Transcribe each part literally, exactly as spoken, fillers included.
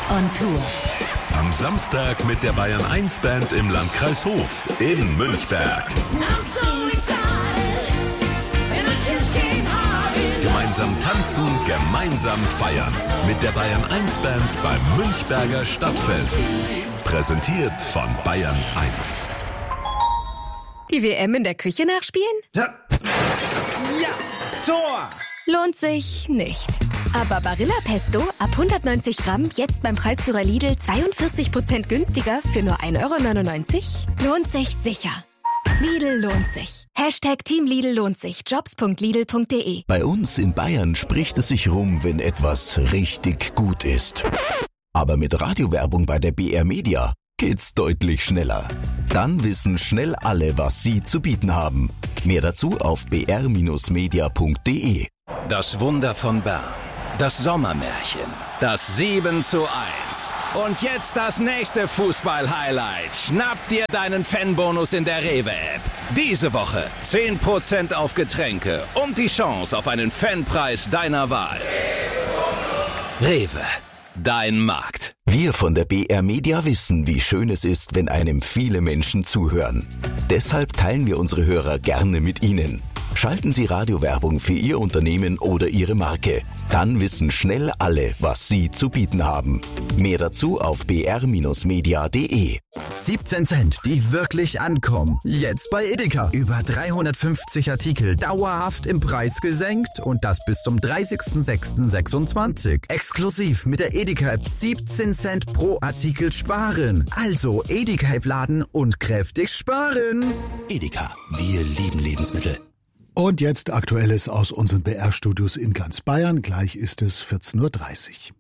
on Tour. Am Samstag mit der Bayern eins Band im Landkreis Hof in Münchberg. Gemeinsam tanzen, gemeinsam feiern. Mit der Bayern eins Band beim Münchberger Stadtfest. Präsentiert von Bayern eins. Die W M in der Küche nachspielen? Ja. Ja, Tor! Lohnt sich nicht. Aber Barilla Pesto ab hundertneunzig Gramm jetzt beim Preisführer Lidl zweiundvierzig Prozent günstiger für nur ein Euro neunundneunzig? Lohnt sich sicher. Lidl lohnt sich. Hashtag Team Lidl lohnt sich. jobs punkt lidl punkt de. Bei uns in Bayern spricht es sich rum, wenn etwas richtig gut ist. Aber mit Radiowerbung bei der B R Media geht's deutlich schneller. Dann wissen schnell alle, was sie zu bieten haben. Mehr dazu auf b r media punkt de. Das Wunder von Bern. Das Sommermärchen. Das sieben zu eins. Und jetzt das nächste Fußball-Highlight. Schnapp dir deinen Fanbonus in der Rewe-App. Diese Woche zehn Prozent auf Getränke und die Chance auf einen Fanpreis deiner Wahl. Rewe. Dein Markt. Wir von der B R Media wissen, wie schön es ist, wenn einem viele Menschen zuhören. Deshalb teilen wir unsere Hörer gerne mit Ihnen. Schalten Sie Radiowerbung für Ihr Unternehmen oder Ihre Marke. Dann wissen schnell alle, was Sie zu bieten haben. Mehr dazu auf b r media punkt de. siebzehn Cent, die wirklich ankommen. Jetzt bei Edeka. Über dreihundertfünfzig Artikel dauerhaft im Preis gesenkt und das bis zum dreißigsten sechsten sechsundzwanzig. Exklusiv mit der Edeka-App siebzehn Cent pro Artikel sparen. Also Edeka-App laden und kräftig sparen. Edeka, wir lieben Lebensmittel. Und jetzt Aktuelles aus unseren B R-Studios in ganz Bayern. Gleich ist es vierzehn Uhr dreißig.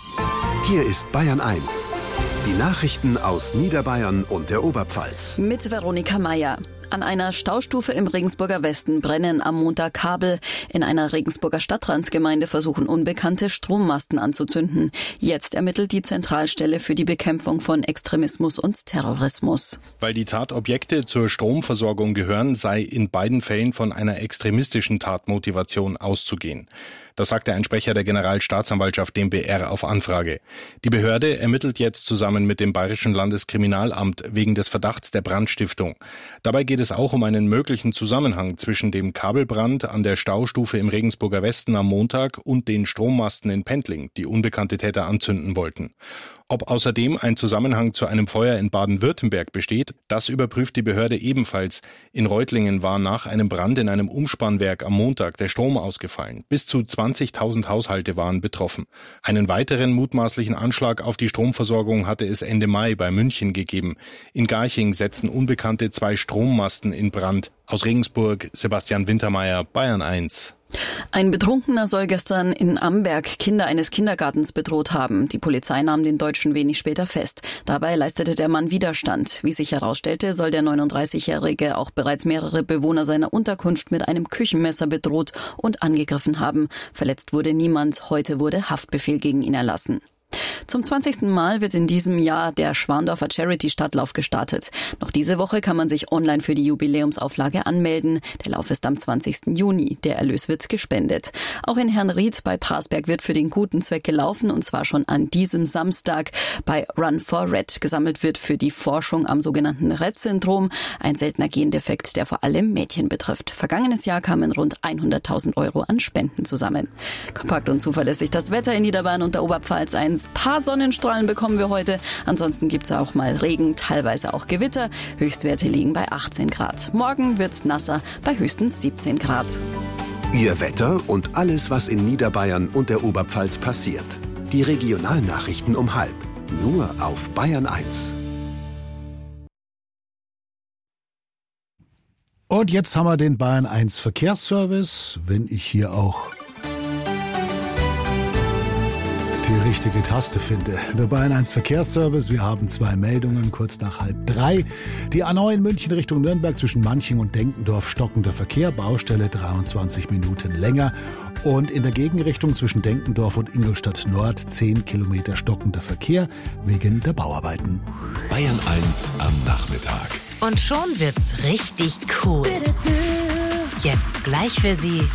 Hier ist Bayern eins. Die Nachrichten aus Niederbayern und der Oberpfalz. Mit Veronika Meier. An einer Staustufe im Regensburger Westen brennen am Montag Kabel. In einer Regensburger Stadtrandsgemeinde versuchen Unbekannte, Strommasten anzuzünden. Jetzt ermittelt die Zentralstelle für die Bekämpfung von Extremismus und Terrorismus. Weil die Tatobjekte zur Stromversorgung gehören, sei in beiden Fällen von einer extremistischen Tatmotivation auszugehen. Das sagte ein Sprecher der Generalstaatsanwaltschaft dem B R auf Anfrage. Die Behörde ermittelt jetzt zusammen mit dem Bayerischen Landeskriminalamt wegen des Verdachts der Brandstiftung. Dabei geht es auch um einen möglichen Zusammenhang zwischen dem Kabelbrand an der Staustufe im Regensburger Westen am Montag und den Strommasten in Pendling, die unbekannte Täter anzünden wollten. Ob außerdem ein Zusammenhang zu einem Feuer in Baden-Württemberg besteht, das überprüft die Behörde ebenfalls. In Reutlingen war nach einem Brand in einem Umspannwerk am Montag der Strom ausgefallen. Bis zu zwanzigtausend Haushalte waren betroffen. Einen weiteren mutmaßlichen Anschlag auf die Stromversorgung hatte es Ende Mai bei München gegeben. In Garching setzten Unbekannte zwei Strommasten in Brand. Aus Regensburg, Sebastian Wintermeyer, Bayern eins. Ein Betrunkener soll gestern in Amberg Kinder eines Kindergartens bedroht haben. Die Polizei nahm den Deutschen wenig später fest. Dabei leistete der Mann Widerstand. Wie sich herausstellte, soll der neununddreißigjährige auch bereits mehrere Bewohner seiner Unterkunft mit einem Küchenmesser bedroht und angegriffen haben. Verletzt wurde niemand. Heute wurde Haftbefehl gegen ihn erlassen. Zum zwanzigsten Mal wird in diesem Jahr der Schwandorfer Charity-Stadtlauf gestartet. Noch diese Woche kann man sich online für die Jubiläumsauflage anmelden. Der Lauf ist am zwanzigsten Juni. Der Erlös wird gespendet. Auch in Herrnried bei Parsberg wird für den guten Zweck gelaufen, und zwar schon an diesem Samstag. Bei Run for Rett gesammelt wird für die Forschung am sogenannten Rett-Syndrom, ein seltener Gendefekt, der vor allem Mädchen betrifft. Vergangenes Jahr kamen rund hunderttausend Euro an Spenden zusammen. Kompakt und zuverlässig das Wetter in Niederbayern und der Oberpfalz. Ein paar Sonnenstrahlen bekommen wir heute. Ansonsten gibt's auch mal Regen, teilweise auch Gewitter. Höchstwerte liegen bei achtzehn Grad. Morgen wird's nasser bei höchstens siebzehn Grad. Ihr Wetter und alles, was in Niederbayern und der Oberpfalz passiert. Die Regionalnachrichten um halb. Nur auf Bayern eins. Und jetzt haben wir den Bayern eins Verkehrsservice. Wenn ich hier auch die richtige Taste finde. Der Bayern eins Verkehrsservice. Wir haben zwei Meldungen kurz nach halb drei. Die A neun München Richtung Nürnberg zwischen Manching und Denkendorf stockender Verkehr. Baustelle dreiundzwanzig Minuten länger. Und in der Gegenrichtung zwischen Denkendorf und Ingolstadt Nord zehn Kilometer stockender Verkehr wegen der Bauarbeiten. Bayern eins am Nachmittag. Und schon wird's richtig cool. Jetzt gleich für Sie